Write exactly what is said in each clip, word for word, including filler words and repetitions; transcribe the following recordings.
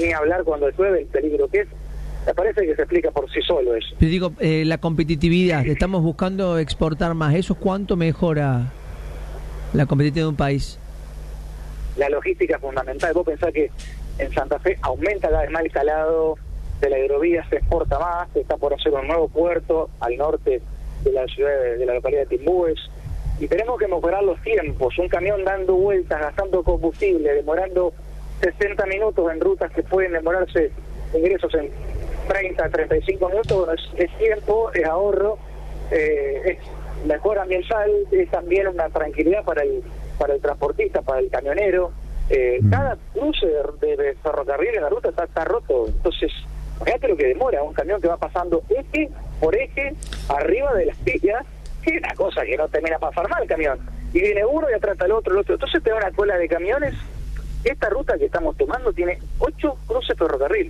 ni hablar cuando llueve, el peligro que es. Me parece que se explica por sí solo eso. Te digo, eh, la competitividad, estamos buscando exportar más, ¿eso cuánto mejora la competitividad de un país? La logística es fundamental. Vos pensás que en Santa Fe aumenta cada vez más el calado de la hidrovía, se exporta más, se está por hacer un nuevo puerto al norte de la ciudad de, de la localidad de Timbúes, y tenemos que mejorar los tiempos. Un camión dando vueltas, gastando combustible, demorando sesenta minutos en rutas que pueden demorarse ingresos en treinta, treinta y cinco minutos, es, es tiempo, es ahorro, eh, es mejora ambiental, es también una tranquilidad para el para el transportista, para el camionero. Eh, mm. Cada cruce de, de ferrocarril en la ruta está, está roto, entonces fíjate lo que demora un camión que va pasando eje por eje arriba de las pillas, que es una cosa que no termina para farmar el camión, y viene uno y atrás está el otro, el otro, entonces te da una cola de camiones. Esta ruta que estamos tomando tiene ocho cruces ferrocarril.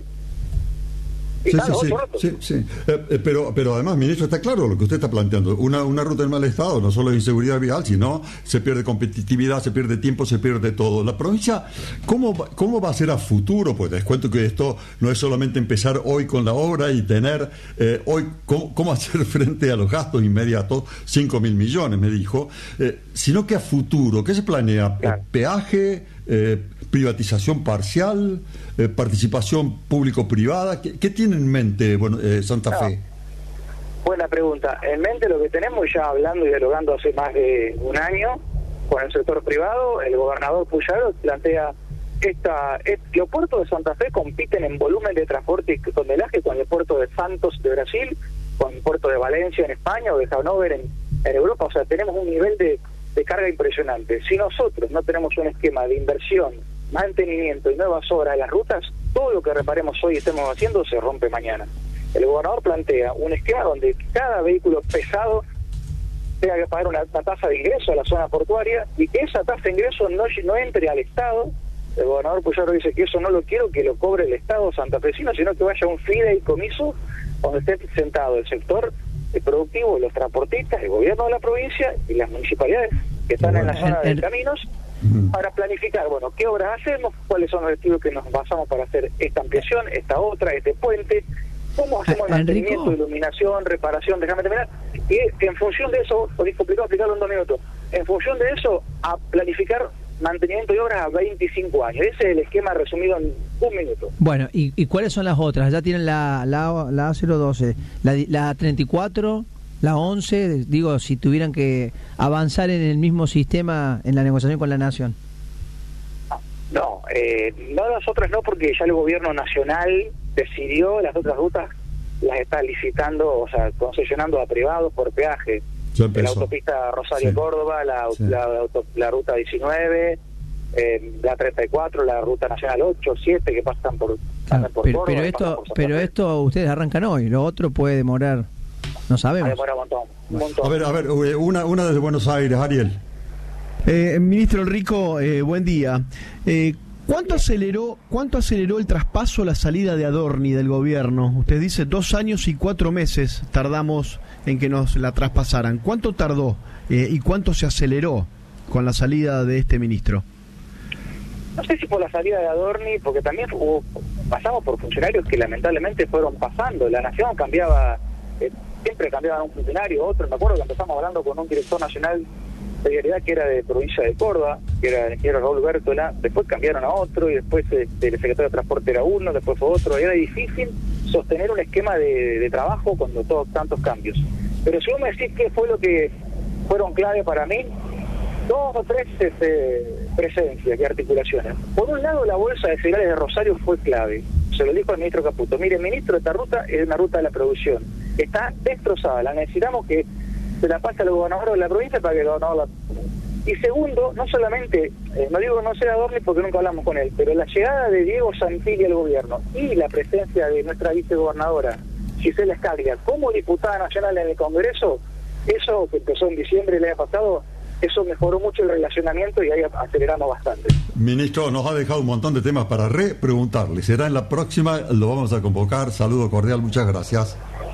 Sí, sí, sí, sí, sí. Eh, eh, pero pero además, ministro, está claro lo que usted está planteando. Una una ruta en mal estado, no solo de inseguridad vial, sino se pierde competitividad, se pierde tiempo, se pierde todo. La provincia, ¿cómo, cómo va a ser a futuro? Pues les cuento que esto no es solamente empezar hoy con la obra y tener eh, hoy cómo, cómo hacer frente a los gastos inmediatos, cinco mil millones, me dijo, eh, sino que a futuro, ¿qué se planea? Claro. ¿Peaje? Eh, privatización parcial, eh, participación público-privada, ¿qué, qué tiene en mente bueno, eh, Santa no. Fe? Buena pregunta. En mente lo que tenemos, ya hablando y dialogando hace más de un año con el sector privado, el gobernador Puyaro plantea esta, est, los puertos de Santa Fe compiten en volumen de transporte y tonelaje con el puerto de Santos de Brasil, con el puerto de Valencia en España o de Hannover en, en Europa. O sea, tenemos un nivel de de carga impresionante. Si nosotros no tenemos un esquema de inversión, mantenimiento y nuevas obras de las rutas, todo lo que reparemos hoy y estemos haciendo se rompe mañana. El gobernador plantea un esquema donde cada vehículo pesado tenga que pagar una, una tasa de ingreso a la zona portuaria y que esa tasa de ingreso no, no entre al Estado. El gobernador Puyaro dice que eso no lo quiero que lo cobre el Estado santafesino, sino que vaya a un fideicomiso donde esté sentado el sector el productivo, los transportistas, el gobierno de la provincia y las municipalidades que están bueno, en la zona el, de caminos uh-huh. para planificar, bueno, qué obras hacemos, cuáles son los objetivos que nos basamos para hacer esta ampliación, esta otra, este puente, cómo hacemos el mantenimiento, Enrico. Iluminación, reparación, déjame terminar, y en función de eso, es complicado explicarlo en dos minutos, en función de eso, a planificar mantenimiento y obras a veinticinco años. Ese es el esquema resumido en un minuto. Bueno, ¿y, y cuáles son las otras? Ya tienen la la, la A cero doce, la, la treinta y cuatro, la once, digo, si tuvieran que avanzar en el mismo sistema en la negociación con la Nación. No, eh, no las otras no, porque ya el gobierno nacional decidió, las otras rutas las está licitando, o sea, concesionando a privados por peaje. La autopista Rosario-Córdoba, sí. la, sí. La, la, auto, la ruta diecinueve, eh, la treinta y cuatro, la ruta nacional ocho, siete, que pasan por, claro, pasan por pero, Córdoba. Pero esto, por pero esto ustedes arrancan hoy, lo otro puede demorar, no sabemos. Demora un montón, un montón. A ver, a ver, una, una desde Buenos Aires, Ariel. Eh, ministro Enrico, eh, buen día. Eh, ¿Cuánto aceleró cuánto aceleró el traspaso, la salida de Adorni del gobierno? Usted dice dos años y cuatro meses tardamos en que nos la traspasaran. ¿Cuánto tardó eh, y cuánto se aceleró con la salida de este ministro? No sé si por la salida de Adorni, porque también hubo, pasamos por funcionarios que lamentablemente fueron pasando. La Nación cambiaba, eh, siempre cambiaba un funcionario, otro. Me acuerdo que empezamos hablando con un director nacional de vialidad que era de provincia de Córdoba, que era el ingeniero Raúl Bértola, después cambiaron a otro y después este, el secretario de Transporte era uno, después fue otro. Era difícil sostener un esquema de, de trabajo cuando todos tantos cambios. Pero si vos me decís qué fue lo que fueron clave para mí, dos o tres este, presencias y articulaciones. Por un lado, la bolsa de cereales de Rosario fue clave. Se lo dijo el ministro Caputo. Mire, ministro, esta ruta es una ruta de la producción. Está destrozada. La necesitamos que se la pase al gobernador de la provincia para que el gobernador la... Y segundo, no solamente, eh, no digo no sea Adorni porque nunca hablamos con él, pero la llegada de Diego Santilli al gobierno y la presencia de nuestra vicegobernadora Gisela Scaglia como diputada nacional en el Congreso, eso que empezó en diciembre del año pasado, eso mejoró mucho el relacionamiento y ahí aceleramos bastante. Ministro, nos ha dejado un montón de temas para repreguntarle. Será en la próxima, lo vamos a convocar. Saludo cordial, muchas gracias. No, gracias.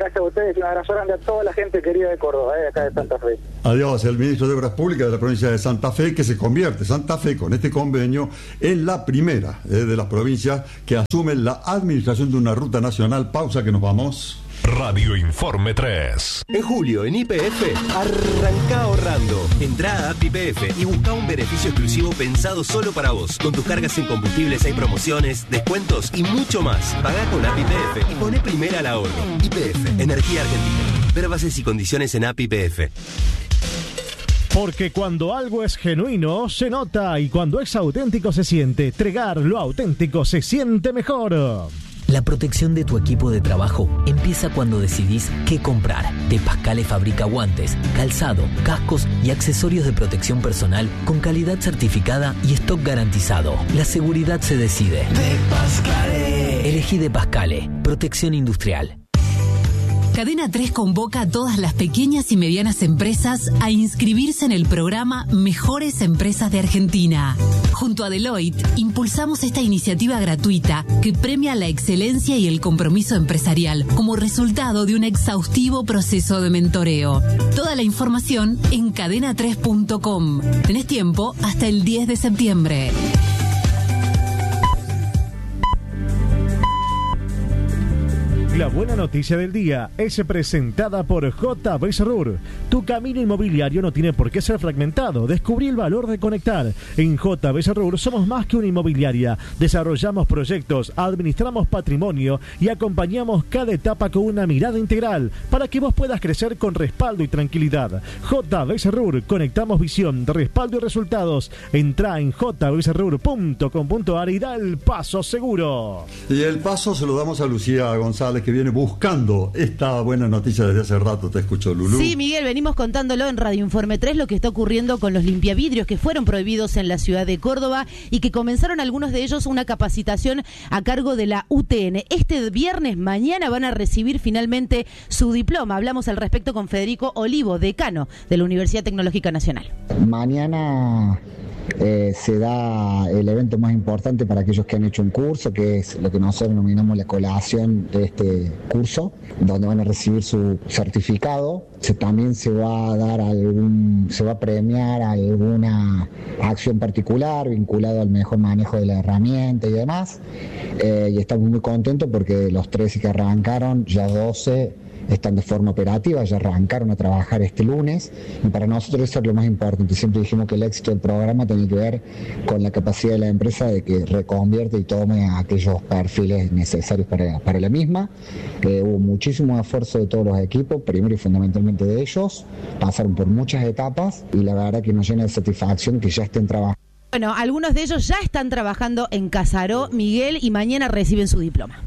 gracias a ustedes y un abrazo grande a toda la gente querida de Córdoba, eh, acá de Santa Fe. Adiós, el ministro de Obras Públicas de la provincia de Santa Fe, que se convierte, Santa Fe, con este convenio, en la primera eh, de las provincias que asumen la administración de una ruta nacional. Pausa, que nos vamos. Radio Informe tres. En julio, en Y P F, arranca ahorrando. Entrá a App Y P F y busca un beneficio exclusivo pensado solo para vos. Con tus cargas en combustibles hay promociones, descuentos y mucho más. Pagá con App Y P F y poné primera al ahorro. Y P F, Energía Argentina. Ver bases y condiciones en App Y P F. Porque cuando algo es genuino, se nota, y cuando es auténtico se siente. Tregar, lo auténtico se siente mejor. La protección de tu equipo de trabajo empieza cuando decidís qué comprar. De Pascale fabrica guantes, calzado, cascos y accesorios de protección personal con calidad certificada y stock garantizado. La seguridad se decide. De Pascale. Elegí De Pascale. Protección industrial. Cadena tres convoca a todas las pequeñas y medianas empresas a inscribirse en el programa Mejores Empresas de Argentina. Junto a Deloitte, impulsamos esta iniciativa gratuita que premia la excelencia y el compromiso empresarial como resultado de un exhaustivo proceso de mentoreo. Toda la información en cadena tres punto com. Tenés tiempo hasta el diez de septiembre. La buena noticia del día es presentada por J B Serrur. Tu camino inmobiliario no tiene por qué ser fragmentado. Descubrí el valor de conectar. En J B Serrur somos más que una inmobiliaria. Desarrollamos proyectos, administramos patrimonio y acompañamos cada etapa con una mirada integral para que vos puedas crecer con respaldo y tranquilidad. J B Serrur, conectamos visión, respaldo y resultados. Entrá en j b serrur punto com punto a r y da el paso seguro. Y el paso se lo damos a Lucía González, que viene buscando esta buena noticia desde hace rato. Te escucho, Lulú. Sí, Miguel, venimos contándolo en Radio Informe tres lo que está ocurriendo con los limpiavidrios que fueron prohibidos en la ciudad de Córdoba y que comenzaron algunos de ellos una capacitación a cargo de la U T N. Este viernes, mañana, van a recibir finalmente su diploma. Hablamos al respecto con Federico Olivo, decano de la Universidad Tecnológica Nacional. Mañana Eh, se da el evento más importante para aquellos que han hecho un curso, que es lo que nosotros denominamos la colación de este curso, donde van a recibir su certificado. Se, también se va a dar algún, se va a premiar alguna acción particular vinculada al mejor manejo de la herramienta y demás. Eh, y estamos muy contentos porque los trece que arrancaron, ya doce están de forma operativa, ya arrancaron a trabajar este lunes, y para nosotros eso es lo más importante. Siempre dijimos que el éxito del programa tiene que ver con la capacidad de la empresa de que reconvierte y tome aquellos perfiles necesarios para, para la misma. Eh, hubo muchísimo esfuerzo de todos los equipos, primero y fundamentalmente de ellos, pasaron por muchas etapas y la verdad que nos llena de satisfacción que ya estén trabajando. Bueno, algunos de ellos ya están trabajando en Casaró, Miguel, y mañana reciben su diploma.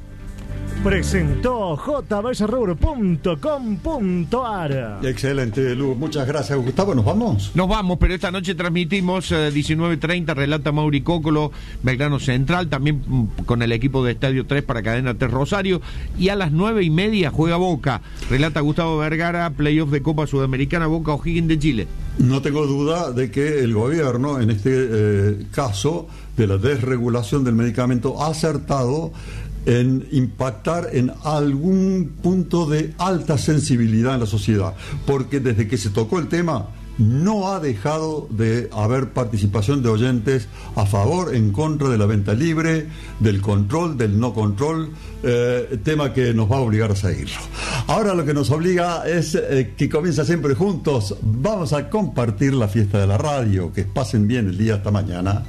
Presentó j b serrur punto com punto a r. Excelente, Lu. Muchas gracias, Gustavo. ¿Nos vamos? Nos vamos, pero esta noche transmitimos eh, diecinueve treinta, relata Mauri Cócolo, Belgrano Central, también mm, con el equipo de Estadio tres para Cadena tres Rosario, y a las nueve y media juega Boca, relata Gustavo Vergara, playoff de Copa Sudamericana, Boca O'Higgins de Chile. No tengo duda de que el gobierno, en este eh, caso de la desregulación del medicamento, ha acertado en impactar en algún punto de alta sensibilidad en la sociedad, porque desde que se tocó el tema no ha dejado de haber participación de oyentes a favor, en contra de la venta libre, del control, del no control, eh, tema que nos va a obligar a seguirlo. Ahora lo que nos obliga es eh, que comienza siempre juntos. Vamos a compartir la fiesta de la radio. Que pasen bien el día, hasta mañana.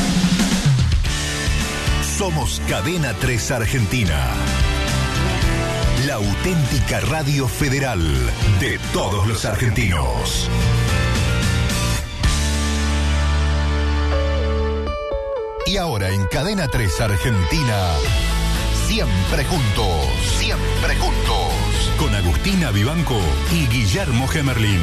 Somos Cadena tres Argentina, la auténtica radio federal de todos los argentinos. Y ahora en Cadena tres Argentina, siempre juntos, siempre juntos, con Agustina Vivanco y Guillermo Gemerlin.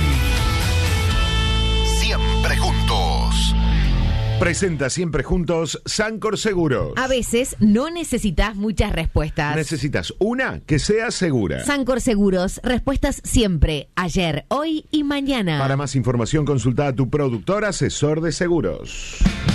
Siempre juntos. Presenta Siempre Juntos Sancor Seguros. A veces no necesitas muchas respuestas. Necesitas una que sea segura. Sancor Seguros, respuestas siempre, ayer, hoy y mañana. Para más información consulta a tu productor asesor de seguros.